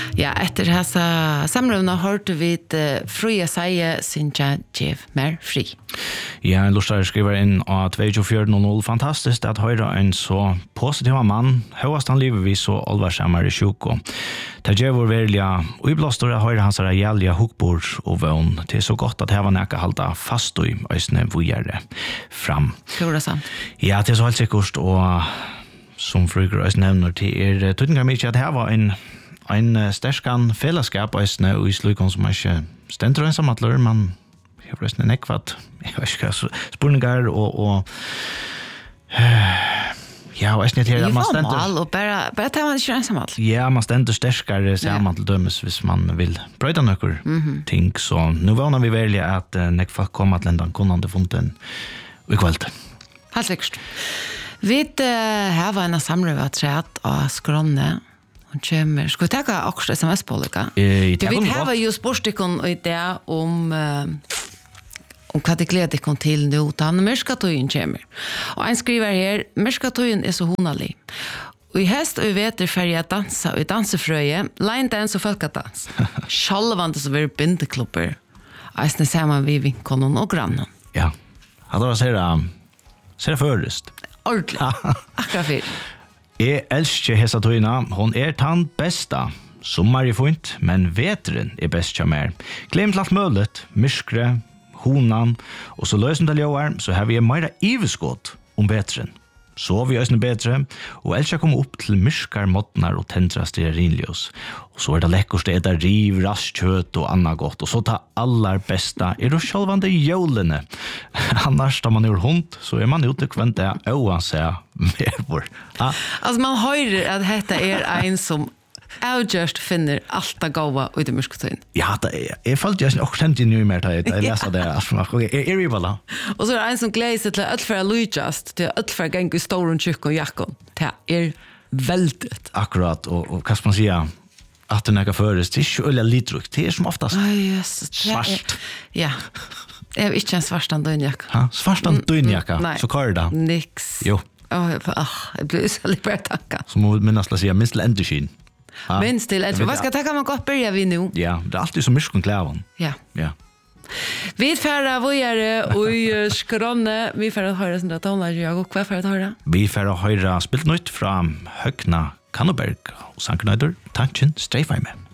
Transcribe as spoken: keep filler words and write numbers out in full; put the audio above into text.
Ja, efter dessa samrövna hörde vi uh, Frøya Seie Sinja Jev mer fri. Ja, en lustar skriver inn av två fyra noll noll. Fantastiskt att höra en så positiv man. Høyast han lever vi så alvarsammare i sjuko. Det gjør vår verliga og iblastor att höra hans jälliga hukbord och vån. Det är så gott att heva näka halta fast i ösne vujare fram. Tror sant? Ja, det är så helt sikkert och som Frøyger ösne nämner till er tydningar mycket att det var en en stärskan fällskap ösne och i slukon som inte stendur ensamallar, man jag har nästan nekvat, jag vet inte, spurningar och, och ja, och jag vet man ständer... Mål, och bara, bara tar man inte ensamall. Ja, man ständer stärskare samman till dömes hvis man vill bröda några mm-hmm. ting, så nu vånar vi välja att uh, nekvat komma till ändan kunnande fonten i kvällt. Helt säkert. Vi uh, har en samröva träd av skronne. Och kommer ska vi ta också sms på lika. Eh, vi har ju sportikon och det om om vad det gläder kon till nu utan merskatoyn kommer. Och en skriver här merskatoyn är så honalig. Och i häst och vet det färja dansa och dansefröje, line dance och folkadans. Självande så vi bindeklubbar. Alltså ser man vi vinkonon och grannen. Ja. Hade var säga ser förrest. Ordentligt. Akkurat för. Jeg elsker hessa tøyna, hon er tann besta. Sommar er fint, men vetren er best kja mer. Glem til alt møllet, myskre, honan, og så løsende til ljøer, så har vi meira iveskått om vetren. Så vi øsne bedre, og elsker komme opp til myskar, måttnar og tendra stearinljøs. Og så er det lekkert det der riv, rast kjøtt og anna godt. Og så ta allar besta er det sjálvande jólene. Annars da man gjør hund, så er man ute kvente oansett med vår. Ah. Altså man hører at dette er en som avgjørst finner alt det gåva ut i mørsketøyen. Ja, det er, jeg følte jeg også kjent inn i mer til jeg leser det. Jeg er i balla. Og så er det en som gleder seg til alt for å lujast, til alt for å genge i stor og tjukk og jakken. Det er veldig. Akkurat, og, og hva skal man si, at det er føres, det er ikke øyelig lidruk, det er som oftast oh, yes, svart. Er, ja, jeg har ikke en svartan døgnjakka. Ha, svartan døgnjakka, mm, så hva er det? Niks. Jo. Oh, oh, jeg blir så litt bare tanka. Så må vi minnes til å si, minst til enderskin. Ja. Minst till ett. Vad ska ta kan man gott börja vi nu? Ja, det är alltid så mycket klävan. Ja. Ja. Vi färra vojare och skronne. Vi färra höra sånt där tonlag jag och vad färra höra? Vi färra höra spilt nytt från Högna Kanneberg och Sanknöder Tanchen Streifheim.